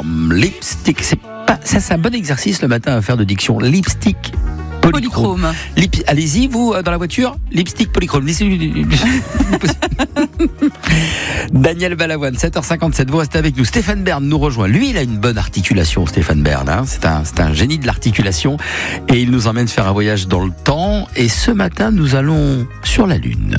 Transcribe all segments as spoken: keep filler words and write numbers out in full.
Polychrome. Lipstick, c'est pas, ça c'est un bon exercice le matin à faire de diction. Lipstick Polychrome. Polychrome. Lip, allez-y, vous, dans la voiture, lipstick Polychrome. Daniel Balavoine, sept heures cinquante-sept, vous restez avec nous. Stéphane Bern nous rejoint. Lui, il a une bonne articulation, Stéphane Bern. Hein. C'est, un, c'est un génie de l'articulation. Et il nous emmène faire un voyage dans le temps. Et ce matin, nous allons sur la Lune.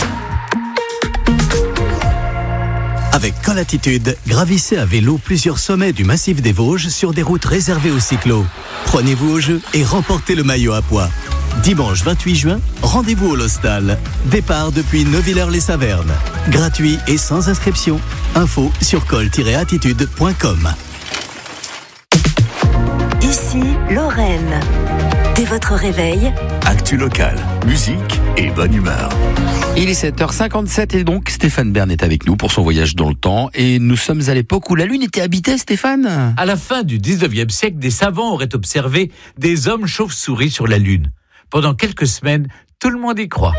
Avec Colatitude, gravissez à vélo plusieurs sommets du massif des Vosges sur des routes réservées aux cyclos. Prenez-vous au jeu et remportez le maillot à pois. Dimanche vingt-huit juin, rendez-vous au Lostal. Départ depuis Neuvillers-les-Savernes. Gratuit et sans inscription. Info sur col tiret attitude point com. Ici, Lorraine. Dès votre réveil, actu locale, musique et bonne humeur. Il est sept heures cinquante-sept et donc Stéphane Bern est avec nous pour son voyage dans le temps. Et nous sommes à l'époque où la Lune était habitée, Stéphane. À la fin du dix-neuvième siècle, des savants auraient observé des hommes chauves-souris sur la Lune. Pendant quelques semaines, tout le monde y croit.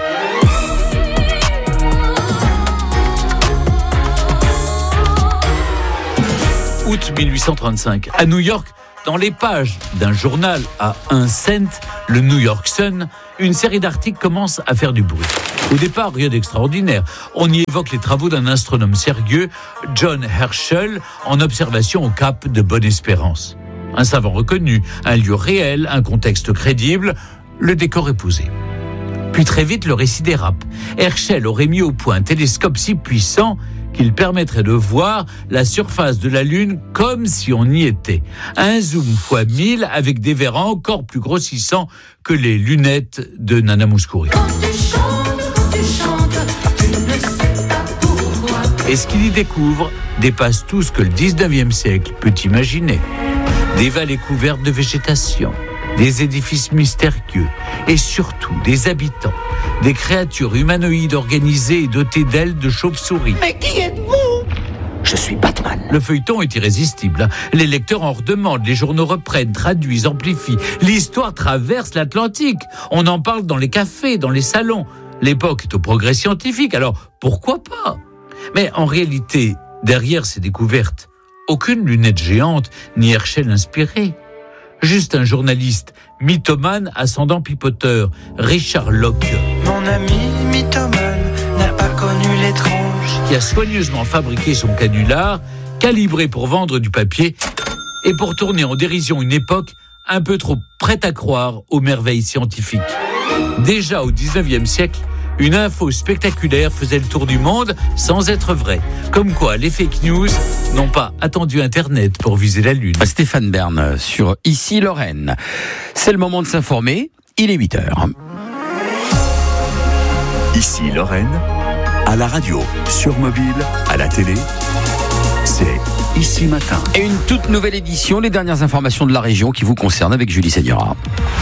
Août mille huit cent trente-cinq, à New York, dans les pages d'un journal à un cent, le New York Sun, une série d'articles commence à faire du bruit. Au départ, rien d'extraordinaire. On y évoque les travaux d'un astronome sérieux, John Herschel, en observation au cap de Bonne-Espérance. Un savant reconnu, un lieu réel, un contexte crédible, le décor est posé. Puis très vite, le récit dérape. Herschel aurait mis au point un télescope si puissant qu'il permettrait de voir la surface de la Lune comme si on y était. Un zoom fois mille avec des verres encore plus grossissants que les lunettes de Nana Mouskouri. Et ce qu'il y découvre dépasse tout ce que le dix-neuvième siècle peut imaginer. Des vallées couvertes de végétation, des édifices mystérieux et surtout des habitants, des créatures humanoïdes organisées et dotées d'ailes de chauve-souris. Mais qui êtes-vous ? Je suis Batman. Le feuilleton est irrésistible. Les lecteurs en redemandent, les journaux reprennent, traduisent, amplifient. L'histoire traverse l'Atlantique. On en parle dans les cafés, dans les salons. L'époque est au progrès scientifique, alors pourquoi pas ? Mais en réalité, derrière ces découvertes, aucune lunette géante ni Herschel inspiré. Juste un journaliste mythomane ascendant pipoteur, Richard Locke. Mon ami mythomane n'a pas connu l'étrange. Qui a soigneusement fabriqué son canular, calibré pour vendre du papier et pour tourner en dérision une époque un peu trop prête à croire aux merveilles scientifiques. Déjà au dix-neuvième siècle, une info spectaculaire faisait le tour du monde sans être vraie. Comme quoi, les fake news n'ont pas attendu Internet pour viser la Lune. Stéphane Bern sur Ici Lorraine. C'est le moment de s'informer. Il est huit heures. Ici Lorraine, à la radio, sur mobile, à la télé, c'est Ici Matin. Et une toute nouvelle édition, les dernières informations de la région qui vous concernent avec Julie Seigneura.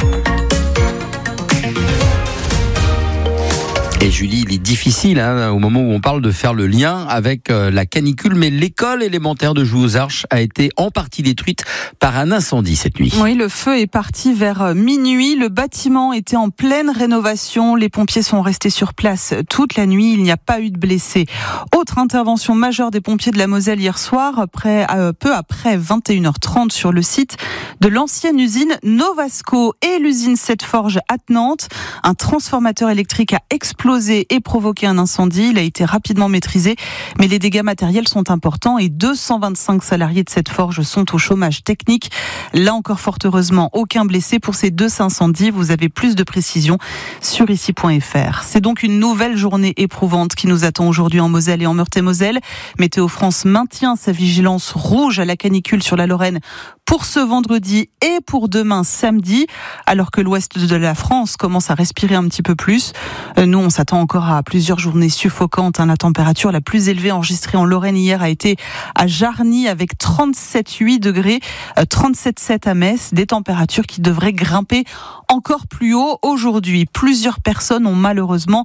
Et Julie, il est difficile hein, au moment où on parle de faire le lien avec euh, la canicule, mais l'école élémentaire de Jouy-aux-Arches a été en partie détruite par un incendie cette nuit. Oui, le feu est parti vers minuit. Le bâtiment était en pleine rénovation. Les pompiers sont restés sur place toute la nuit. Il n'y a pas eu de blessés. Autre intervention majeure des pompiers de la Moselle hier soir, après, euh, peu après vingt et une heures trente sur le site de l'ancienne usine Novasco et l'usine Sept-Forges attenante. Un transformateur électrique a explosé et provoqué un incendie. Il a été rapidement maîtrisé, mais les dégâts matériels sont importants et deux cent vingt-cinq salariés de cette forge sont au chômage technique. Là encore, fort heureusement, aucun blessé pour ces deux incendies. Vous avez plus de précisions sur ici point f r. C'est donc une nouvelle journée éprouvante qui nous attend aujourd'hui en Moselle et en Meurthe-et-Moselle. Météo France maintient sa vigilance rouge à la canicule sur la Lorraine pour ce vendredi et pour demain samedi, alors que l'ouest de la France commence à respirer un petit peu plus. Nous, on s'attend encore à plusieurs journées suffocantes. La température la plus élevée enregistrée en Lorraine hier a été à Jarny avec trente-sept virgule huit degrés, trente-sept virgule sept à Metz, des températures qui devraient grimper encore plus haut aujourd'hui. Plusieurs personnes ont malheureusement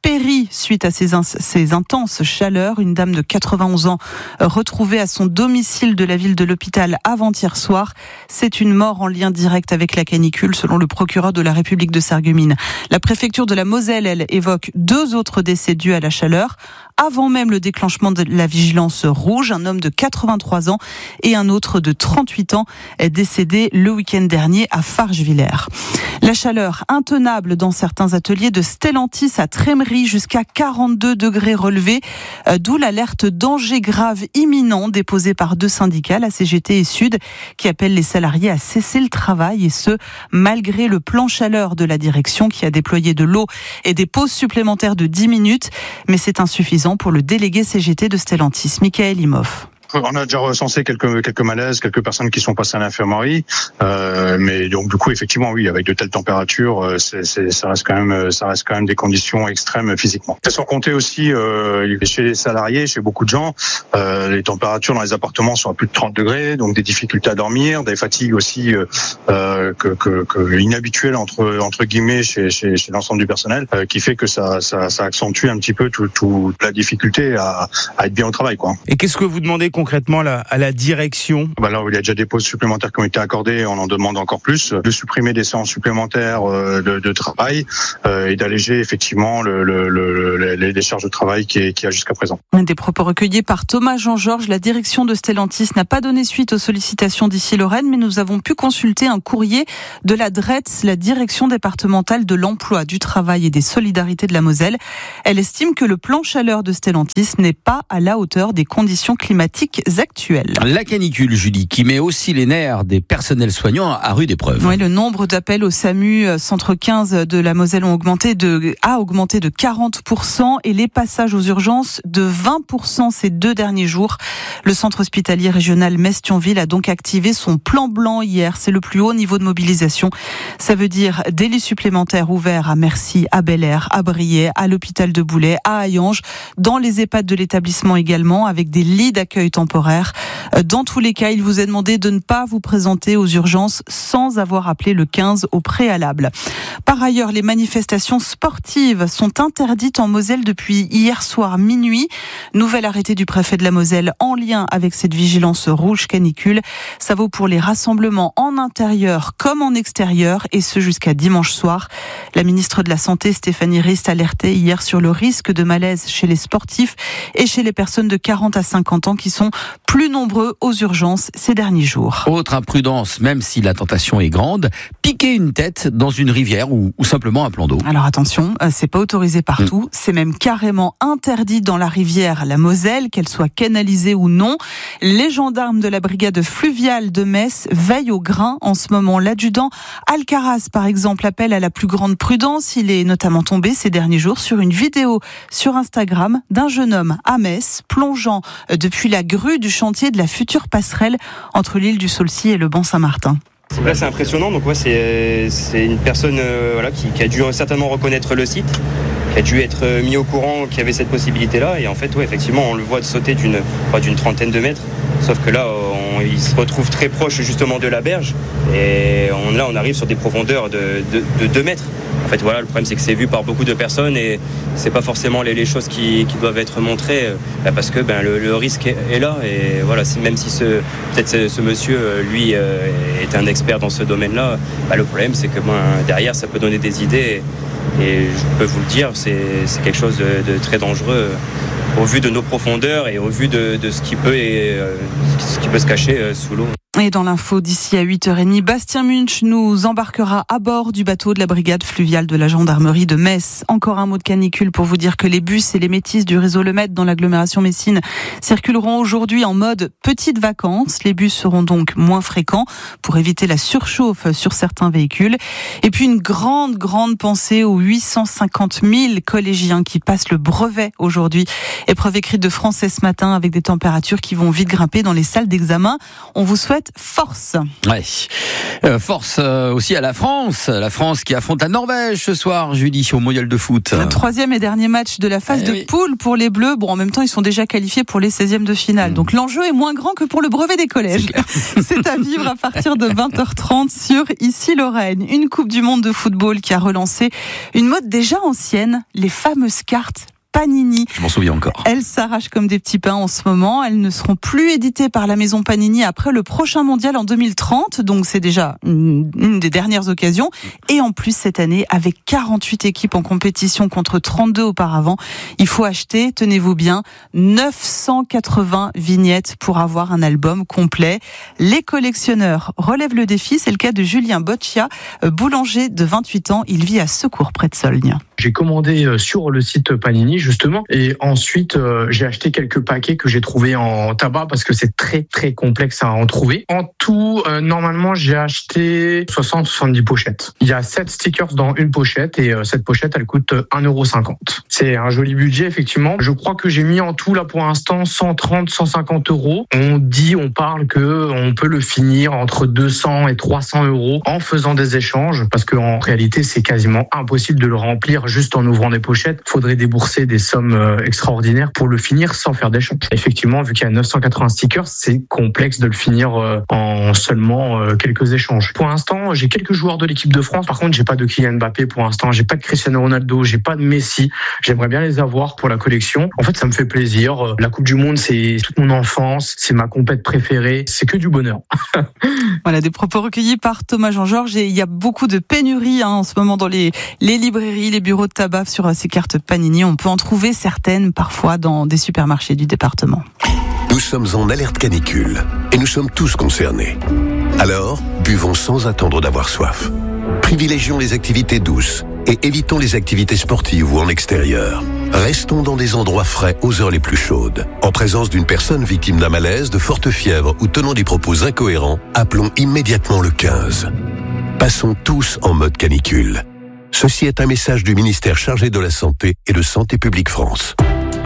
périt suite à ces, in- ces intenses chaleurs. Une dame de quatre-vingt-onze ans retrouvée à son domicile de la ville de l'hôpital avant-hier soir. C'est une mort en lien direct avec la canicule, selon le procureur de la République de Sarreguemines. La préfecture de la Moselle, elle, évoque deux autres décès dus à la chaleur. Avant même le déclenchement de la vigilance rouge, un homme de quatre-vingt-trois ans et un autre de trente-huit ans est décédé le week-end dernier à Fargevillers. La chaleur intenable dans certains ateliers de Stellantis à Trémery, jusqu'à quarante-deux degrés relevés, d'où l'alerte danger grave imminent déposée par deux syndicats, la C G T et Sud, qui appellent les salariés à cesser le travail, et ce, malgré le plan chaleur de la direction qui a déployé de l'eau et des pauses supplémentaires de dix minutes. Mais c'est insuffisant pour le délégué C G T de Stellantis, Michael Imhoff. On a déjà recensé quelques quelques malaises, quelques personnes qui sont passées à l'infirmerie, euh, mais donc du coup effectivement oui, avec de telles températures, c'est, c'est, ça reste quand même ça reste quand même des conditions extrêmes physiquement. Sans compter aussi euh, chez les salariés, chez beaucoup de gens, euh, les températures dans les appartements sont à plus de trente degrés, donc des difficultés à dormir, des fatigues aussi euh, que, que, que inhabituelles entre entre guillemets chez chez, chez l'ensemble du personnel, euh, qui fait que ça, ça ça accentue un petit peu toute tout, la difficulté à, à être bien au travail, quoi. Et qu'est-ce que vous demandez concrètement à la, à la direction? Bah là où il y a déjà des pauses supplémentaires qui ont été accordées, on en demande encore plus, de supprimer des séances supplémentaires de, de travail euh, et d'alléger effectivement le, le, le, les, les charges de travail qu'il y a jusqu'à présent. Des propos recueillis par Thomas Jean-Georges. La direction de Stellantis n'a pas donné suite aux sollicitations d'ici Lorraine, mais nous avons pu consulter un courrier de la D R E T S, la direction départementale de l'emploi, du travail et des solidarités de la Moselle. Elle estime que le plan chaleur de Stellantis n'est pas à la hauteur des conditions climatiques actuelles. La canicule, Julie, qui met aussi les nerfs des personnels soignants à rude épreuve. Oui, le nombre d'appels au SAMU Centre quinze de la Moselle ont augmenté de, a augmenté de quarante pour cent et les passages aux urgences de vingt pour cent ces deux derniers jours. Le centre hospitalier régional Metz-Thionville a donc activé son plan blanc hier. C'est le plus haut niveau de mobilisation. Ça veut dire des lits supplémentaires ouverts à Mercy, à Bel-Air, à Briey, à l'hôpital de Boulay, à Hayange, dans les EHPAD de l'établissement également, avec des lits d'accueil temporaire. Dans tous les cas, il vous est demandé de ne pas vous présenter aux urgences sans avoir appelé le quinze au préalable. Par ailleurs, les manifestations sportives sont interdites en Moselle depuis hier soir minuit. Nouvel arrêté du préfet de la Moselle en lien avec cette vigilance rouge canicule. Ça vaut pour les rassemblements en intérieur comme en extérieur, et ce jusqu'à dimanche soir. La ministre de la Santé, Stéphanie Rist, alertait hier sur le risque de malaise chez les sportifs et chez les personnes de quarante à cinquante ans qui sont plus nombreux aux urgences ces derniers jours. Autre imprudence, même si la tentation est grande, piquer une tête dans une rivière ou, ou simplement un plan d'eau. Alors attention, c'est pas autorisé partout, mmh. c'est même carrément interdit dans la rivière la Moselle, qu'elle soit canalisée ou non. Les gendarmes de la brigade fluviale de Metz veillent au grain en ce moment. L'adjudant Alcaraz, par exemple, appelle à la plus grande prudence. Il est notamment tombé ces derniers jours sur une vidéo sur Instagram d'un jeune homme à Metz plongeant depuis la grue du chantier de la future passerelle entre l'île du Saulcy et le Banc Saint-Martin. Là, c'est impressionnant. Donc, ouais, c'est, c'est une personne euh, voilà, qui, qui a dû certainement reconnaître le site, qui a dû être mis au courant qu'il y avait cette possibilité-là. Et en fait, ouais, effectivement, on le voit sauter d'une, d'une trentaine de mètres. Sauf que là, on, il se retrouve très proche justement de la berge. Et on, là, on arrive sur des profondeurs de, de, de deux mètres. En fait, voilà, le problème, c'est que c'est vu par beaucoup de personnes et c'est pas forcément les, les choses qui, qui doivent être montrées bah, parce que ben, le, le risque est, est là. Et voilà, même si ce, peut-être ce, ce monsieur, lui, euh, est un expert dans ce domaine-là, bah, le problème, c'est que ben, derrière, ça peut donner des idées. Et, et je peux vous le dire, c'est, c'est quelque chose de, de très dangereux au vu de nos profondeurs et au vu de, de ce, qui peut, et, euh, ce qui peut se cacher euh, sous l'eau. Et dans l'info d'ici à huit heures trente, Bastien Munch nous embarquera à bord du bateau de la brigade fluviale de la gendarmerie de Metz. Encore un mot de canicule pour vous dire que les bus et les métis du réseau Le Met dans l'agglomération messine circuleront aujourd'hui en mode petites vacances. Les bus seront donc moins fréquents pour éviter la surchauffe sur certains véhicules. Et puis une grande, grande pensée aux huit cent cinquante mille collégiens qui passent le brevet aujourd'hui. Épreuve écrite de français ce matin avec des températures qui vont vite grimper dans les salles d'examen. On vous souhaite souhaite force. Ouais. Euh, force euh, aussi à la France. La France qui affronte la Norvège ce soir, Julie, au mondial de foot. Le troisième et dernier match de la phase eh de oui. poule pour les Bleus. Bon, en même temps, ils sont déjà qualifiés pour les seizièmes de finale. Mmh. Donc l'enjeu est moins grand que pour le brevet des collèges. C'est, C'est à vivre à partir de vingt heures trente sur Ici Lorraine. Une Coupe du Monde de football qui a relancé une mode déjà ancienne, les fameuses cartes Panini. Je m'en souviens encore. Elles s'arrachent comme des petits pains en ce moment. Elles ne seront plus éditées par la maison Panini après le prochain mondial en deux mille trente. Donc c'est déjà une, une des dernières occasions. Et en plus cette année, avec quarante-huit équipes en compétition contre trente-deux auparavant, il faut acheter, tenez-vous bien, neuf cent quatre-vingts vignettes pour avoir un album complet. Les collectionneurs relèvent le défi. C'est le cas de Julien Boccia, boulanger de vingt-huit ans. Il vit à Secours près de Solgne. J'ai commandé sur le site Panini justement et ensuite euh, j'ai acheté quelques paquets que j'ai trouvés en tabac parce que c'est très très complexe à en trouver. En tout, euh, normalement j'ai acheté soixante à soixante-dix pochettes. Il y a sept stickers dans une pochette et euh, cette pochette elle coûte un euro cinquante. C'est un joli budget effectivement. Je crois que j'ai mis en tout là pour l'instant cent trente à cent cinquante euros. On dit, on parle que on peut le finir entre deux cents et trois cents euros en faisant des échanges parce qu'en réalité c'est quasiment impossible de le remplir juste en ouvrant des pochettes. Il faudrait débourser des sommes extraordinaires pour le finir sans faire d'échange. Effectivement, vu qu'il y a neuf cent quatre-vingts stickers, c'est complexe de le finir en seulement quelques échanges. Pour l'instant, j'ai quelques joueurs de l'équipe de France. Par contre, j'ai pas de Kylian Mbappé pour l'instant. J'ai pas de Cristiano Ronaldo. J'ai pas de Messi. J'aimerais bien les avoir pour la collection. En fait, ça me fait plaisir. La Coupe du Monde, c'est toute mon enfance. C'est ma compète préférée. C'est que du bonheur. Voilà, des propos recueillis par Thomas Jean-Georges. Et il y a beaucoup de pénuries hein, en ce moment dans les, les librairies, les bureaux de tabac sur ces cartes Panini. On peut en trouver certaines parfois dans des supermarchés du département. Nous sommes en alerte canicule et nous sommes tous concernés. Alors, buvons sans attendre d'avoir soif. Privilégions les activités douces et évitons les activités sportives ou en extérieur. Restons dans des endroits frais aux heures les plus chaudes. En présence d'une personne victime d'un malaise, de forte fièvre ou tenant des propos incohérents, appelons immédiatement le quinze. Passons tous en mode canicule. Ceci est un message du ministère chargé de la Santé et de Santé publique France.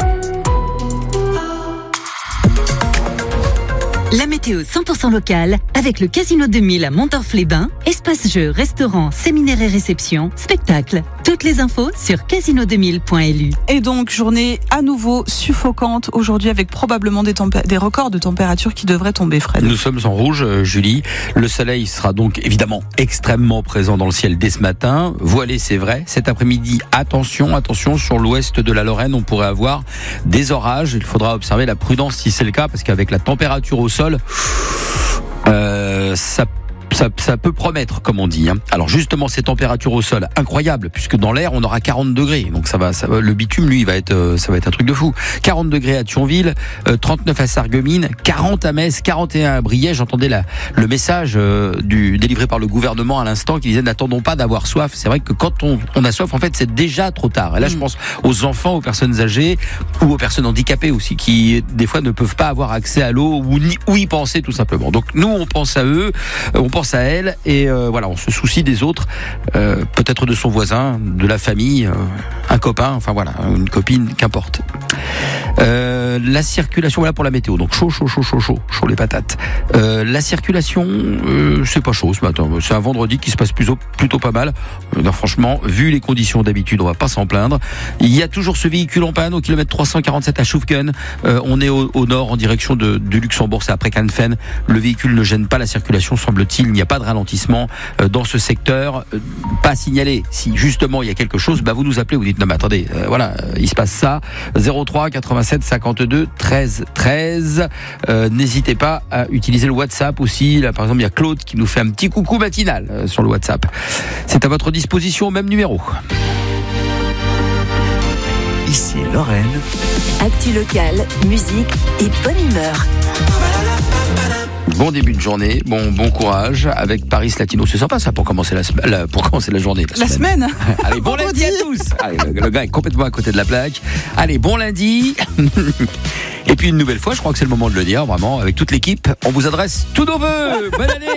La météo cent pour cent locale avec le Casino deux mille à Montorf-les-Bains. Espace jeux, restaurants, séminaires et réceptions, spectacles. Toutes les infos sur casino deux mille point l u. Et donc, journée à nouveau suffocante aujourd'hui avec probablement des, tempé- des records de température qui devraient tomber, Fred. Nous sommes en rouge, euh, Julie. Le soleil sera donc évidemment extrêmement présent dans le ciel dès ce matin. Voilé, c'est vrai. Cet après-midi, attention, attention, sur l'ouest de la Lorraine, on pourrait avoir des orages. Il faudra observer la prudence si c'est le cas, parce qu'avec la température au sol, euh, ça Ça, ça peut promettre, comme on dit. Hein. Alors justement, ces températures au sol incroyables, puisque dans l'air on aura quarante degrés. Donc ça va, ça va le bitume, lui, il va être, euh, ça va être un truc de fou. quarante degrés à Thionville, euh, trente-neuf à Sarreguemines, quarante à Metz, quarante et un à Briey. J'entendais la, le message euh, du délivré par le gouvernement à l'instant qui disait n'attendons pas d'avoir soif. C'est vrai que quand on, on a soif, en fait, c'est déjà trop tard. Et là, mmh. je pense aux enfants, aux personnes âgées ou aux personnes handicapées aussi, qui des fois ne peuvent pas avoir accès à l'eau ou, ni, ou y penser tout simplement. Donc nous, on pense à eux, on pense à elle et euh, voilà, on se soucie des autres, euh, peut-être de son voisin, de la famille, euh, un copain, enfin voilà, une copine, qu'importe. Euh, la circulation, voilà pour la météo, donc chaud, chaud, chaud, chaud, chaud, chaud les patates. Euh, la circulation, euh, c'est pas chaud ce matin, c'est un vendredi qui se passe plutôt, plutôt pas mal. Euh, non, franchement, vu les conditions d'habitude, on va pas s'en plaindre. Il y a toujours ce véhicule en panne au kilomètre trois cent quarante-sept à Schaffgen. Euh, on est au, au nord en direction de, de Luxembourg, c'est après Canfen. Le véhicule ne gêne pas la circulation, semble-t-il. Il n'y a pas de ralentissement euh, dans ce secteur. Euh, pas signalé. Si justement il y a quelque chose, bah vous nous appelez, vous dites non mais attendez, euh, voilà, euh, il se passe ça. zéro trois quatre-vingt-sept cinquante-deux treize treize. Euh, n'hésitez pas à utiliser le WhatsApp aussi. Là par exemple il y a Claude qui nous fait un petit coucou matinal euh, sur le WhatsApp. C'est à votre disposition au même numéro. Ici Lorraine. Actu locale, musique et bonne humeur. Bon début de journée, bon bon courage avec Paris Latino. C'est sympa ça pour commencer la, la pour commencer la journée. La, la semaine. semaine. Allez, bon lundi à tous. Allez, le, le gars est complètement à côté de la plaque. Allez, bon lundi. Et puis une nouvelle fois, je crois que c'est le moment de le dire, vraiment, avec toute l'équipe. On vous adresse tous nos vœux. Bonne année.